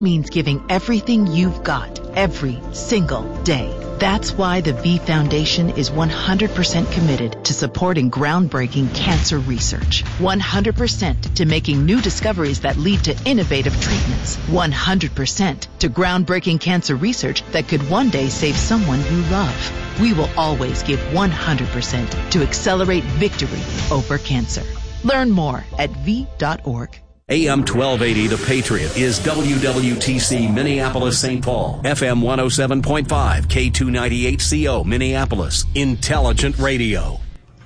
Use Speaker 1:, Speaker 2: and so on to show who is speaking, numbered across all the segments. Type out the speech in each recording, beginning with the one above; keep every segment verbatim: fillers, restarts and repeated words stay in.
Speaker 1: means giving everything you've got every single day. That's why the V Foundation is one hundred percent committed to supporting groundbreaking cancer research. one hundred percent to making new discoveries that lead to innovative treatments. one hundred percent to groundbreaking cancer research that could one day save someone you love. We will always give one hundred percent to accelerate victory over cancer. Learn more at V dot org.
Speaker 2: A M twelve eighty, The Patriot, is W W T C Minneapolis, Saint Paul. F M one oh seven point five, K two ninety-eight C O, Minneapolis. Intelligent Radio.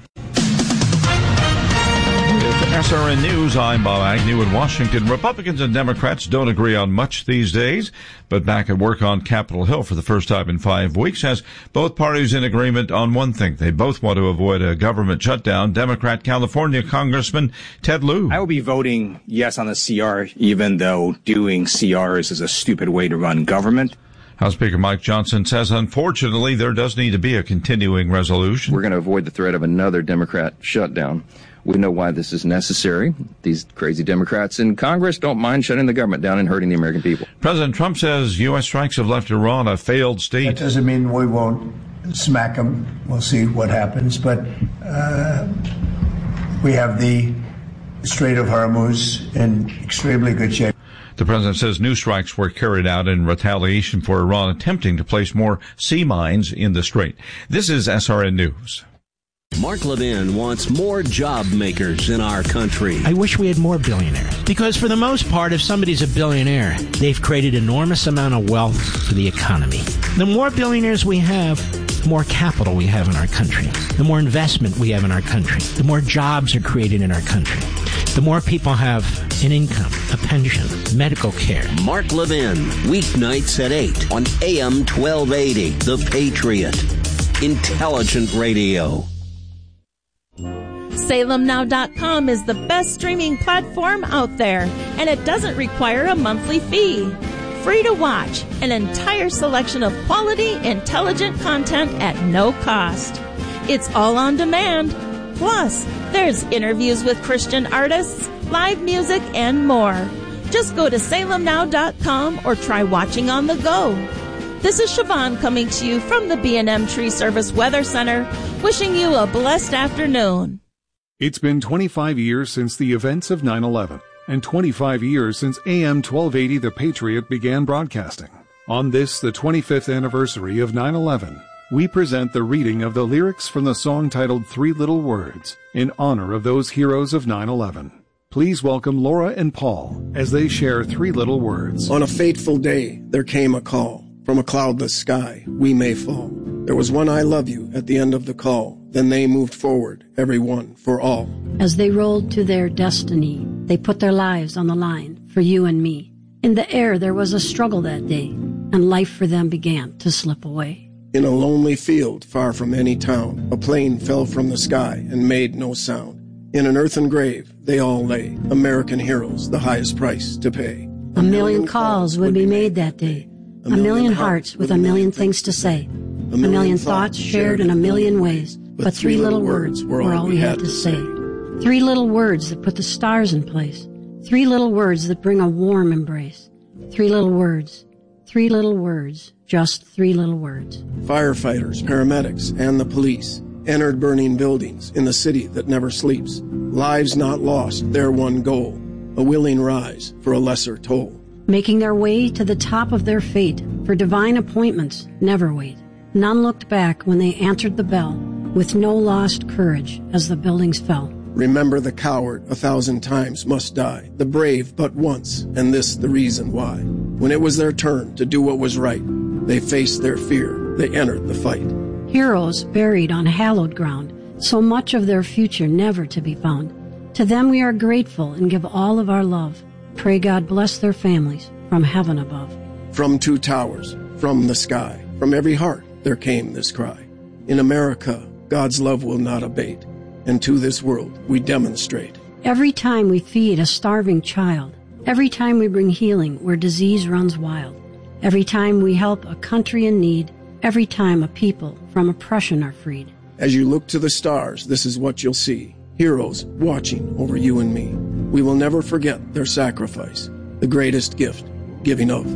Speaker 3: With S R N News, I'm Bob Agnew in Washington. Republicans and Democrats don't agree on much these days, but back at work on Capitol Hill for the first time in five weeks has both parties in agreement on one thing. They both want to avoid a government shutdown. Democrat California Congressman Ted Lieu.
Speaker 4: I will be voting yes on the C R, even though doing C Rs is a stupid way to run government.
Speaker 3: House Speaker Mike Johnson says, unfortunately, there does need to be a continuing resolution.
Speaker 5: We're going to avoid the threat of another Democrat shutdown. We know why this is necessary. These crazy Democrats in Congress don't mind shutting the government down and hurting the American people.
Speaker 3: President Trump says U S strikes have left Iran a failed state.
Speaker 6: That doesn't mean we won't smack them. We'll see what happens. But uh, we have the Strait of Hormuz in extremely good shape.
Speaker 3: The president says new strikes were carried out in retaliation for Iran attempting to place more sea mines in the strait. This is S R N News.
Speaker 2: Mark Levin wants more job makers in our country.
Speaker 7: I wish we had more billionaires. Because for the most part, if somebody's a billionaire, they've created enormous amount of wealth for the economy. The more billionaires we have, the more capital we have in our country. The more investment we have in our country. The more jobs are created in our country. The more people have an income, a pension, medical care.
Speaker 2: Mark Levin, weeknights at eight on A M twelve eighty, The Patriot. Intelligent Radio.
Speaker 8: Salem Now dot com is the best streaming platform out there, and it doesn't require a monthly fee. Free to watch, an entire selection of quality, intelligent content at no cost. It's all on demand. Plus, there's interviews with Christian artists, live music, and more. Just go to Salem Now dot com or try watching on the go. This is Siobhan coming to you from the B and M Tree Service Weather Center, wishing you a blessed afternoon.
Speaker 9: It's been twenty-five years since the events of nine eleven, and twenty-five years since A M twelve eighty The Patriot began broadcasting. On this, the twenty-fifth anniversary of nine eleven, we present the reading of the lyrics from the song titled Three Little Words, in honor of those heroes of nine eleven. Please welcome Laura and Paul as they share Three Little Words.
Speaker 10: On a fateful day, there came a call. From a cloudless sky, we may fall. There was one I love you at the end of the call. Then they moved forward, every one for all.
Speaker 11: As they rolled to their destiny, they put their lives on the line for you and me. In the air there was a struggle that day, and life for them began to slip away.
Speaker 10: In a lonely field far from any town, a plane fell from the sky and made no sound. In an earthen grave they all lay, American heroes, the highest price to pay.
Speaker 11: A million calls would be made that day, a million hearts with a million things to say, a million thoughts shared in a million ways. But three little words were all we had to say. Three little words that put the stars in place. Three little words that bring a warm embrace. Three little words. Three little words. Just three little words.
Speaker 10: Firefighters, paramedics, and the police entered burning buildings in the city that never sleeps. Lives not lost, their one goal. A willing rise for a lesser toll.
Speaker 11: Making their way to the top of their fate. For divine appointments never wait. None looked back when they answered the bell, with no lost courage as the buildings fell.
Speaker 10: Remember the coward a thousand times must die, the brave but once, and this the reason why. When it was their turn to do what was right, they faced their fear, they entered the fight.
Speaker 11: Heroes buried on hallowed ground, so much of their future never to be found. To them we are grateful and give all of our love. Pray God bless their families from heaven above.
Speaker 10: From two towers, from the sky, from every heart there came this cry. In America, God's love will not abate, and to this world we demonstrate.
Speaker 11: Every time we feed a starving child, every time we bring healing where disease runs wild, every time we help a country in need, every time a people from oppression are freed.
Speaker 10: As you look to the stars, this is what you'll see. Heroes watching over you and me. We will never forget their sacrifice, the greatest gift giving oath.